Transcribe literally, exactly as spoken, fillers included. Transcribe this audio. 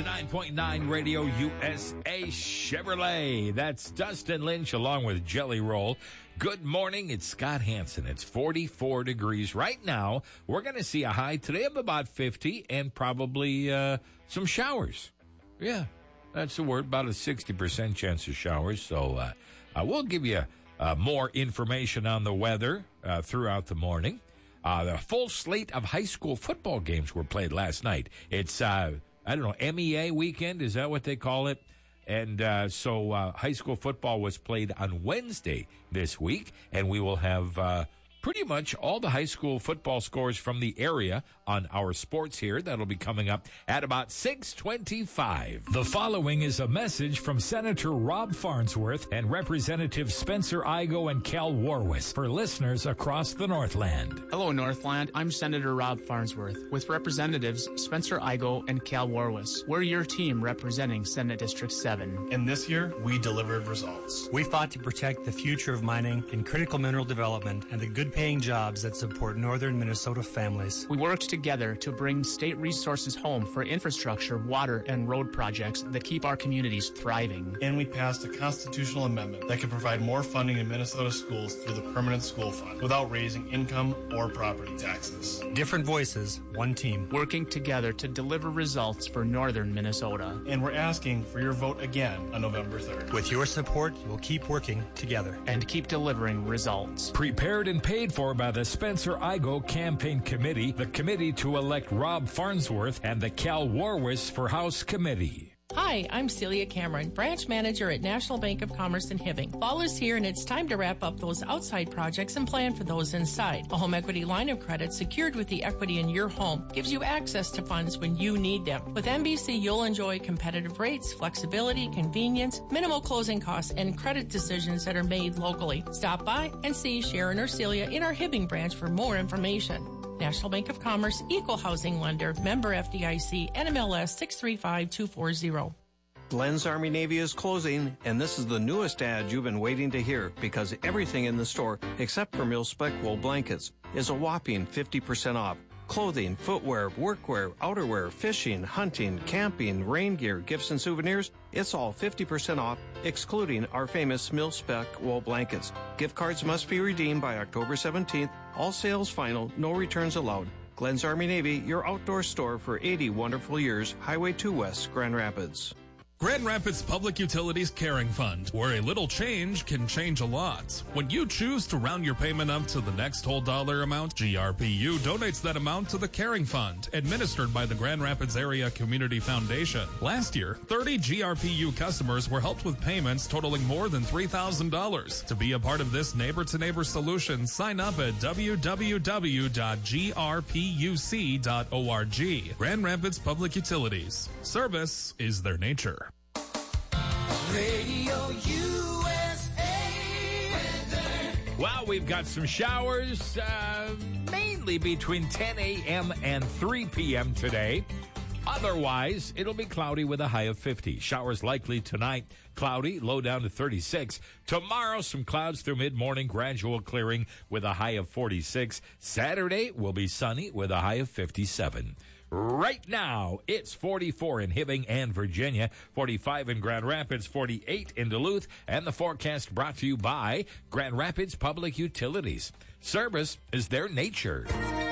ninety-nine point nine Radio U S A Chevrolet. That's Dustin Lynch along with Jelly Roll. Good morning. It's Scott Hansen. It's forty-four degrees right now. We're going to see a high today of about fifty and probably uh, some showers. Yeah, that's the word. About a sixty percent chance of showers. So uh, uh, we'll give you uh, more information on the weather uh, throughout the morning. Uh, the full slate of high school football games were played last night. It's, uh, I don't know, M E A weekend, is that what they call it? And uh, so uh, high school football was played on Wednesday this week, and we will have uh, pretty much all the high school football scores from the area on our sports here. That'll be coming up at about six twenty-five. The following is a message from Senator Rob Farnsworth and Representative Spencer Igoe and Cal Warwis for listeners across the Northland. Hello, Northland. I'm Senator Rob Farnsworth with Representatives Spencer Igoe and Cal Warwis. We're your team representing Senate District seven. And this year, we delivered results. We fought to protect the future of mining and critical mineral development and the good-paying jobs that support northern Minnesota families. We worked together to bring state resources home for infrastructure, water, and road projects that keep our communities thriving. And we passed a constitutional amendment that can provide more funding in Minnesota schools through the Permanent School Fund without raising income or property taxes. Different voices, one team. Working together to deliver results for northern Minnesota. And we're asking for your vote again on November third. With your support, we'll keep working together. And keep delivering results. Prepared and paid for by the Spencer Igoe Campaign Committee, the committee to elect Rob Farnsworth, and the Cal Warwis for House Committee. Hi, I'm Celia Cameron, branch manager at National Bank of Commerce in Hibbing. Fall is here and it's time to wrap up those outside projects and plan for those inside. A home equity line of credit secured with the equity in your home gives you access to funds when you need them. With N B C, you'll enjoy competitive rates, flexibility, convenience, minimal closing costs, and credit decisions that are made locally. Stop by and see Sharon or Celia in our Hibbing branch for more information. National Bank of Commerce, Equal Housing Lender, member F D I C, N M L S six three five two four zero. Glenn's Army Navy is closing, and this is the newest ad you've been waiting to hear because everything in the store, except for mil-spec wool blankets, is a whopping fifty percent off. Clothing, footwear, workwear, outerwear, fishing, hunting, camping, rain gear, gifts and souvenirs, it's all fifty percent off, excluding our famous mil-spec wool blankets. Gift cards must be redeemed by October seventeenth. All sales final, no returns allowed. Glenn's Army Navy, your outdoor store for eighty wonderful years. Highway two West, Grand Rapids. Grand Rapids Public Utilities Caring Fund, where a little change can change a lot. When you choose to round your payment up to the next whole dollar amount, G R P U donates that amount to the Caring Fund, administered by the Grand Rapids Area Community Foundation. Last year, thirty G R P U customers were helped with payments totaling more than three thousand dollars. To be a part of this neighbor-to-neighbor solution, sign up at w w w dot g r p u c dot org. Grand Rapids Public Utilities. Service is their nature. Radio U S A weather. Well, we've got some showers, uh, mainly between ten a.m. and three p.m. today. Otherwise, it'll be cloudy with a high of fifty. Showers likely tonight, cloudy, low down to thirty-six. Tomorrow, some clouds through mid-morning, gradual clearing with a high of forty-six. Saturday will be sunny with a high of fifty-seven. Right now, it's forty-four in Hibbing and Virginia, forty-five in Grand Rapids, forty-eight in Duluth, and the forecast brought to you by Grand Rapids Public Utilities. Service is their nature.